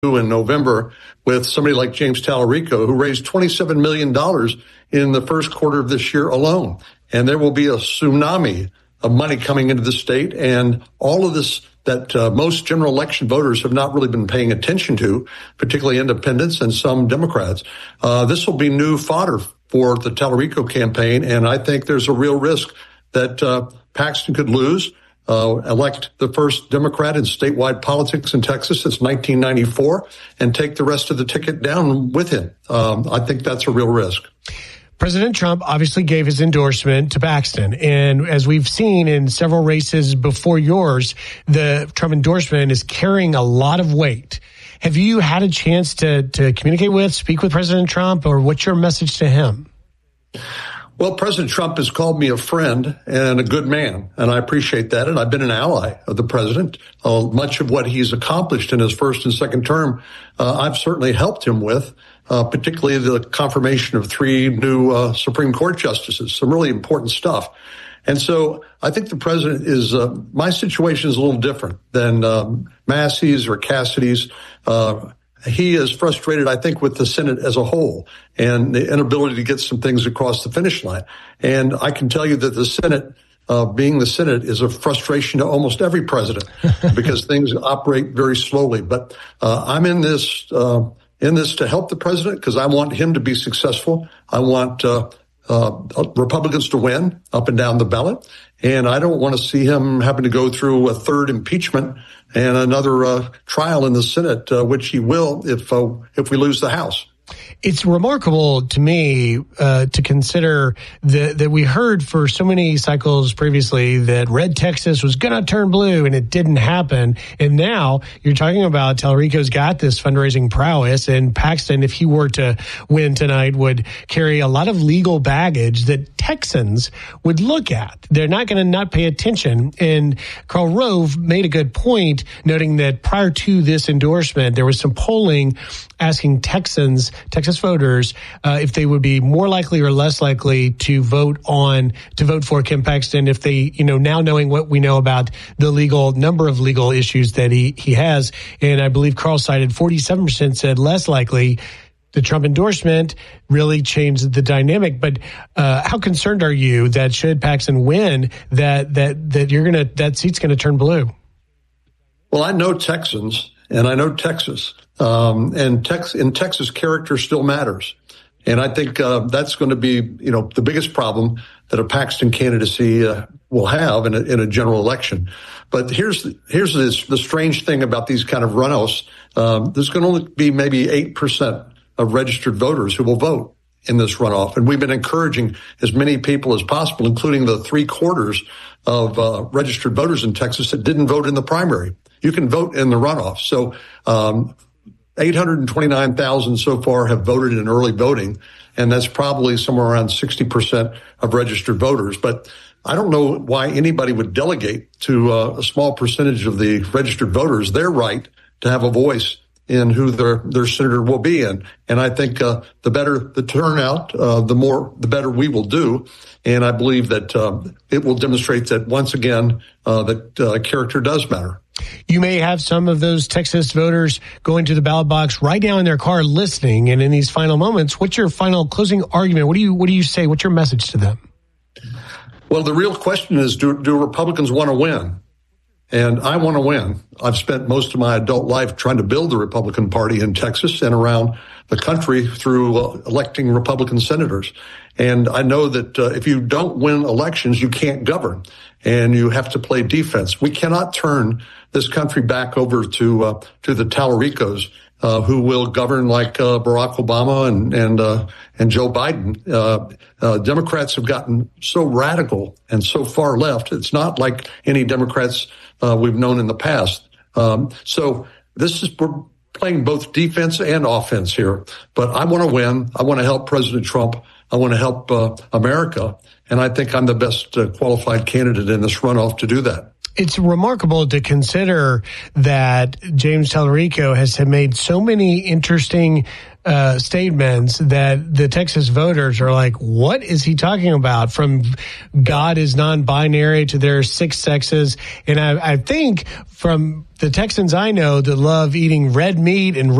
in November with somebody like James Tallarico, who raised $27 million in the first quarter of this year alone. And there will be a tsunami of money coming into the state. And all of this that most general election voters have not really been paying attention to, particularly independents and some Democrats. This will be new fodder for the Tallarico campaign. And I think there's a real risk that Paxton could lose, elect the first Democrat in statewide politics in Texas since 1994, and take the rest of the ticket down with him. I think that's a real risk. President Trump obviously gave his endorsement to Paxton. And as we've seen in several races before yours, the Trump endorsement is carrying a lot of weight. Have you had a chance to communicate with, speak with President Trump, or what's your message to him? Well, President Trump has called me a friend and a good man, and I appreciate that. And I've been an ally of the president. Much of what he's accomplished in his first and second term, I've certainly helped him with, particularly the confirmation of 3 new Supreme Court justices, some really important stuff. And so I think the president is, my situation is a little different than Massey's or Cassidy's. He is frustrated, I think, with the Senate as a whole and the inability to get some things across the finish line. And I can tell you that the Senate, being the Senate, is a frustration to almost every president because things operate very slowly. But I'm in this to help the president because I want him to be successful. I want Republicans to win up and down the ballot. And I don't want to see him having to go through a third impeachment and another trial in the Senate, which he will if we lose the House. It's remarkable to me to consider that we heard for so many cycles previously that red Texas was going to turn blue, and it didn't happen. And now you're talking about Tallarico's got this fundraising prowess, and Paxton, if he were to win tonight, would carry a lot of legal baggage that Texans would look at. They're not going to not pay attention. And Karl Rove made a good point, noting that prior to this endorsement, there was some polling asking Texas voters if they would be more likely or less likely to vote for Ken Paxton if they, now knowing what we know about the number of legal issues that he has. And I believe Karl cited 47% said less likely. The Trump endorsement really changed the dynamic. But how concerned are you that should Paxton win, that seat's going to turn blue? Well, I know Texans and I know Texas. In Texas, character still matters. And I think that's going to be, the biggest problem that a Paxton candidacy will have in a general election. But here's the strange thing about these kind of runoffs. There's going to only be maybe 8% of registered voters who will vote in this runoff. And we've been encouraging as many people as possible, including the 3/4 of registered voters in Texas that didn't vote in the primary. You can vote in the runoff. So 829,000 so far have voted in early voting, and that's probably somewhere around 60% of registered voters. But I don't know why anybody would delegate to a small percentage of the registered voters their right to have a voice in who their senator will be in. And I think the better the turnout, the better we will do. And I believe that it will demonstrate that once again that character does matter. You may have some of those Texas voters going to the ballot box right now in their car listening. And in these final moments, what's your final closing argument? What do you say? What's your message to them? Well, the real question is, do Republicans want to win? And I want to win. I've spent most of my adult life trying to build the Republican Party in Texas and around the country through electing Republican senators. And I know that if you don't win elections, you can't govern, and you have to play defense. We cannot turn this country back over to the Tallaricos, who will govern like Barack Obama and Joe Biden. Democrats have gotten so radical and so far left. It's not like any Democrats we've known in the past. So we're playing both defense and offense here. But I want to win. I want to help President Trump. I want to help America. And I think I'm the best qualified candidate in this runoff to do that. It's remarkable to consider that James Tallarico has made so many interesting statements that the Texas voters are like, what is he talking about? From God is non-binary to there are 6 sexes. And I think from the Texans I know that love eating red meat and